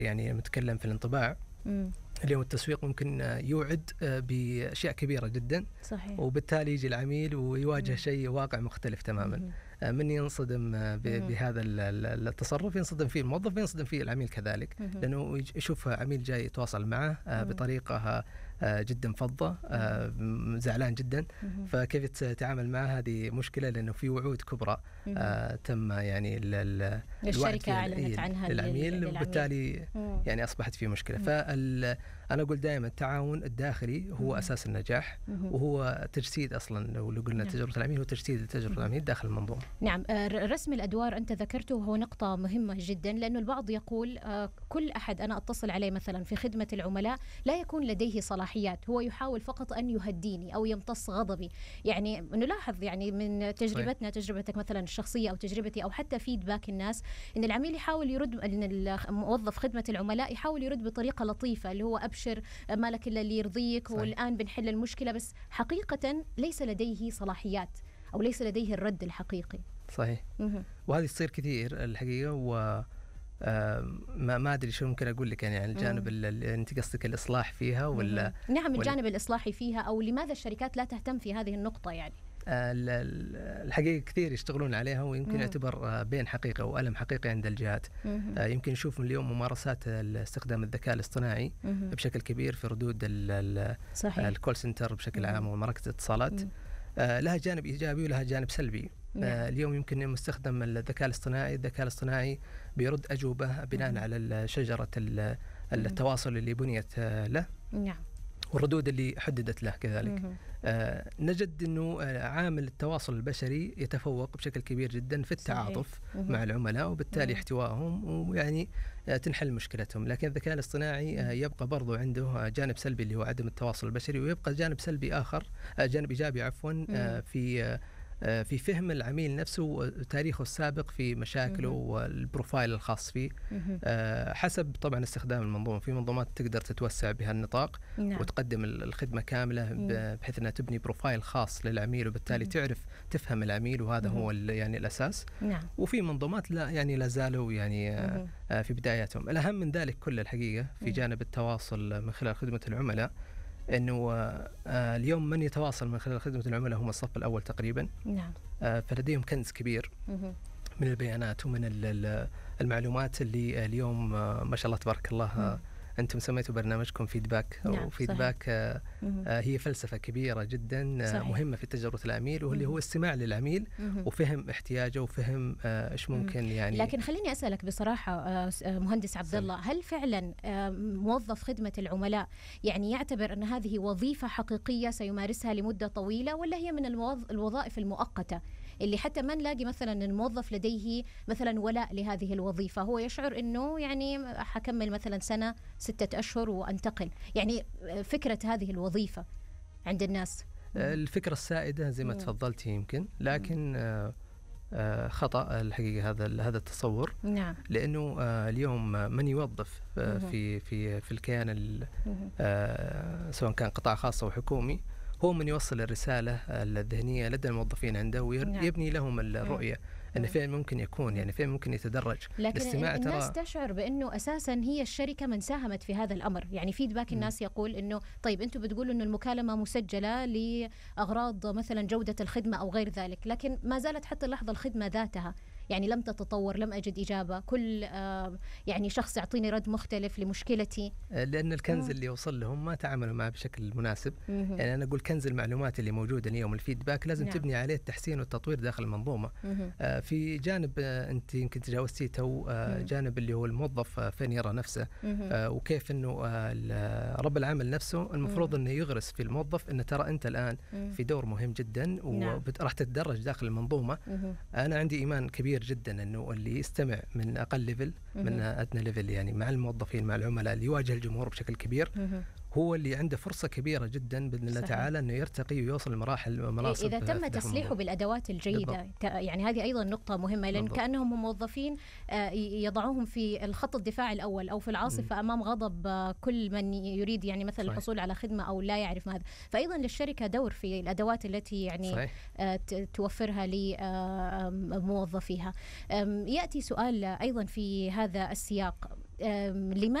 يعني نتكلم في الانطباع. اليوم التسويق ممكن يوعد بأشياء كبيرة جدا، صحيح. وبالتالي يجي العميل ويواجه شيء واقع مختلف تماما. من ينصدم بهذا التصرف ينصدم فيه الموظف، ينصدم فيه العميل كذلك، لأنه يشوف عميل جاي يتواصل معه بطريقة جدا فظة، زعلان جدا، فكيف تتعامل معه هذه مشكلة، لأنه في وعود كبرى تم يعني الشركة أعلنت عنها للعميل، وبالتالي يعني أصبحت في مشكلة. فأنا أقول دائما التعاون الداخلي هو أساس النجاح، وهو تجسيد أصلا لو قلنا تجربة العميل هو تجسيد تجربة العميل داخل المنظومة. نعم، رسم الأدوار أنت ذكرته وهو نقطة مهمة جدا، لأنه البعض يقول كل أحد أنا أتصل عليه مثلا في خدمة العملاء لا يكون لديه صلاحيات، هو يحاول فقط أن يهديني أو يمتص غضبي. يعني نلاحظ يعني من تجربتنا، تجربتك مثلا الشخصية أو تجربتي أو حتى فيدباك الناس، أن العميل يحاول يرد، أن موظف خدمة العملاء يحاول يرد بطريقة لطيفة، اللي هو أبشر ما لك إلا اللي يرضيك، والآن بنحل المشكلة، بس حقيقة ليس لديه صلاحيات أو ليس لديه الرد الحقيقي. صحيح. وهذه تصير كثير الحقيقة، و ما أدري شو ممكن أقول لك يعني الجانب اللي أنت قصدك الإصلاح فيها ولا؟ نعم، الجانب الإصلاحي فيها، أو لماذا الشركات لا تهتم في هذه النقطة يعني؟ الحقيقة كثير يشتغلون عليها، ويمكن يعتبر بين حقيقة وألم حقيقي عند الجهات. يمكن نشوف اليوم ممارسات استخدام الذكاء الاصطناعي بشكل كبير في ردود الكول سنتر بشكل عام ومراكز الاتصالات. لها جانب إيجابي ولها جانب سلبي. اليوم يمكن مستخدم الذكاء الاصطناعي بيرد أجوبة بناء على شجرة التواصل اللي بنيت له، والردود اللي حددت له كذلك. نجد أنه عامل التواصل البشري يتفوق بشكل كبير جدا في التعاطف مع العملاء، وبالتالي احتوائهم ويعني تنحل مشكلتهم. لكن الذكاء الاصطناعي يبقى برضو عنده جانب سلبي اللي هو عدم التواصل البشري، ويبقى جانب سلبي آخر، جانب إيجابي عفوا، في فهم العميل نفسه وتاريخه السابق في مشاكله والبروفايل الخاص فيه، حسب طبعا استخدام المنظومة. في منظومات تقدر تتوسع بهالنطاق وتقدم الخدمة كاملة بحيث أنها تبني بروفايل خاص للعميل، وبالتالي تعرف تفهم العميل، وهذا هو يعني الأساس. وفي منظومات لا يعني لا زالوا يعني في بداياتهم. الأهم من ذلك كل الحقيقة في جانب التواصل من خلال خدمة العملاء، أنه اليوم من يتواصل من خلال خدمة العملاء هم الصف الأول تقريبا. فلديهم كنز كبير من البيانات ومن المعلومات اللي اليوم ما شاء الله تبارك الله أنتم سميتوا برنامجكم فيدباك، وفيدباك هي فلسفة كبيرة جدا مهمة في تجربة العميل، واللي هو استماع للعميل وفهم احتياجه وفهم إيش ممكن يعني. لكن خليني أسألك بصراحة مهندس عبد الله، هل فعلا موظف خدمة العملاء يعني يعتبر أن هذه وظيفة حقيقية سيمارسها لمدة طويلة، ولا هي من الوظائف المؤقتة اللي حتى ما نلاقي مثلا الموظف لديه مثلا ولاء لهذه الوظيفة، هو يشعر أنه يعني حكمل مثلا سنة 6 أشهر وأنتقل؟ يعني فكرة هذه الوظيفة عند الناس الفكرة السائدة زي ما تفضلتي يمكن، لكن خطأ الحقيقة هذا التصور. لأنه اليوم من يوظف في الكيان سواء كان قطاع خاص أو حكومي هو من يوصل الرسالة الذهنية لدى الموظفين عنده، ويبني لهم الرؤية أن فين ممكن يكون، يعني فين ممكن يتدرج. لكن الناس تشعر بأنه أساسا هي الشركة من ساهمت في هذا الأمر. يعني فيدباك الناس يقول أنه طيب أنتم بتقولوا أنه المكالمة مسجلة لأغراض مثلا جودة الخدمة أو غير ذلك، لكن ما زالت حتى اللحظة الخدمة ذاتها يعني لم تتطور، لم أجد إجابة، كل يعني شخص يعطيني رد مختلف لمشكلتي، لأن الكنز اللي وصل لهم ما تعاملوا معه بشكل مناسب. يعني أنا أقول كنز المعلومات اللي موجودة اليوم الفيدباك لازم تبني عليه التحسين والتطوير داخل المنظومة. في جانب أنت يمكن تجاوزتي جانب اللي هو الموظف فين يرى نفسه، وكيف أنه رب العمل نفسه المفروض أنه يغرس في الموظف أنه ترى أنت الآن في دور مهم جدا وراح تتدرج داخل المنظومة. أنا عندي إيمان كبير جدا أنه اللي يستمع من أقل ليفل من أدنى ليفل يعني مع الموظفين مع العملاء اللي يواجه الجمهور بشكل كبير هو اللي عنده فرصة كبيرة جدا بإذن الله تعالى أنه يرتقي ويوصل لمراحل ومناصب إذا تم تسليحه بالأدوات الجيدة. يعني هذه أيضا نقطة مهمة، لأن كأنهم موظفين يضعوهم في الخط الدفاع الأول أو في العاصفة أمام غضب كل من يريد يعني مثلا الحصول على خدمة أو لا يعرف ماذا. فأيضا للشركة دور في الأدوات التي يعني توفرها لموظفيها. يأتي سؤال أيضا في هذا السياق، لماذا